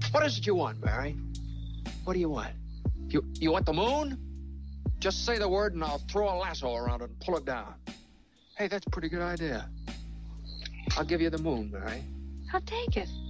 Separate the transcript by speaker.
Speaker 1: What is it you want, Mary? What do you want? You want the moon? Just say the word and I'll throw a lasso around it and pull it down. Hey, that's a pretty good idea. I'll give you the moon, Mary.
Speaker 2: I'll take it.